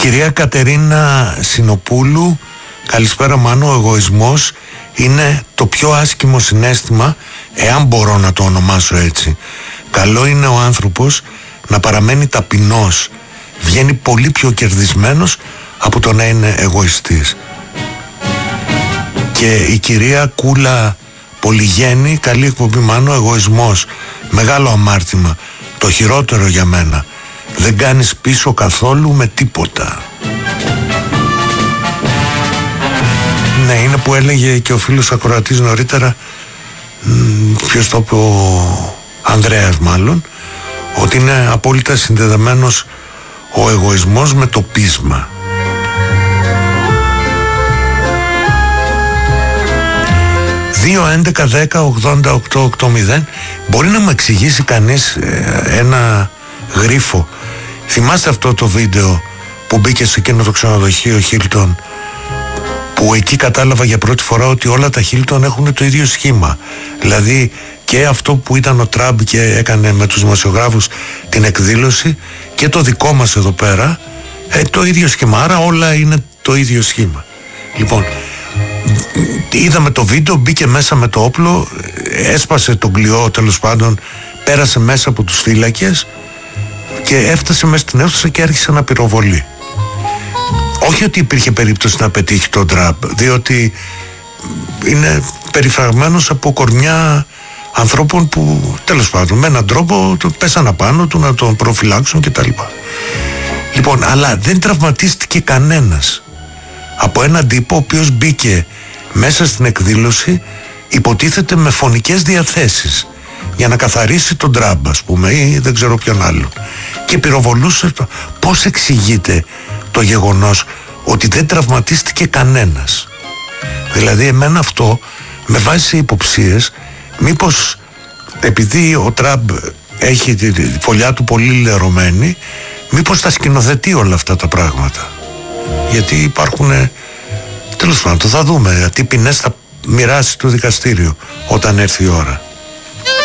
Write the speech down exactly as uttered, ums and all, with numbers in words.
κυρία Κατερίνα Συνοπούλου, καλησπέρα Μάνο. Ο εγωισμός είναι το πιο άσχημο συναίσθημα, εάν μπορώ να το ονομάσω έτσι. Καλό είναι ο άνθρωπος να παραμένει ταπεινός. Βγαίνει πολύ πιο κερδισμένος από το να είναι εγωιστής. Και η κυρία Κούλα Πολυγέννη, καλή εκπομπή Μάνο. Εγωισμός, μεγάλο αμάρτημα, το χειρότερο για μένα. Δεν κάνεις πίσω καθόλου με τίποτα. Ναι, είναι που έλεγε και ο φίλος ακροατής νωρίτερα, ποιος το είπε, ο Ανδρέας μάλλον, ότι είναι απόλυτα συνδεδεμένος ο εγωισμός με το πείσμα. δύο έντεκα δέκα ογδόντα οκτώ ογδόντα. Μπορεί να μου εξηγήσει κανείς ε, ένα γρίφο? Θυμάστε αυτό το βίντεο που μπήκε σε εκείνο το ξενοδοχείο Χίλτον, που εκεί κατάλαβα για πρώτη φορά ότι όλα τα Χίλτον έχουν το ίδιο σχήμα. Δηλαδή και αυτό που ήταν ο Τραμπ και έκανε με τους δημοσιογράφους την εκδήλωση, και το δικό μας εδώ πέρα, ε, το ίδιο σχήμα. Άρα όλα είναι το ίδιο σχήμα. Λοιπόν, είδαμε το βίντεο, μπήκε μέσα με το όπλο, έσπασε τον κλειό, τέλος πάντων πέρασε μέσα από τους φύλακες και έφτασε μέσα στην αίθουσα και άρχισε να πυροβολεί. Όχι ότι υπήρχε περίπτωση να πετύχει τον Τραμπ, διότι είναι περιφραγμένος από κορμιά ανθρώπων που τέλος πάντων με έναν τρόπο πέσαν απάνω του να τον προφυλάξουν κτλ. Λοιπόν, αλλά δεν τραυματίστηκε κανένας από έναν τύπο ο οποίος μπήκε μέσα στην εκδήλωση, υποτίθεται με φωνικές διαθέσεις, για να καθαρίσει τον Τραμπ, ας πούμε, ή δεν ξέρω ποιον άλλον, και πυροβολούσε το... Πώς εξηγείται το γεγονός ότι δεν τραυματίστηκε κανένας? Δηλαδή εμένα αυτό με βάζει σε υποψίες, μήπως επειδή ο Τραμπ έχει τη φωλιά του πολύ λερωμένη, μήπως τα σκηνοθετεί όλα αυτά τα πράγματα? Γιατί υπάρχουν, τέλος πάντων, θα δούμε τι ποινές θα μοιράσει το δικαστήριο όταν έρθει η ώρα.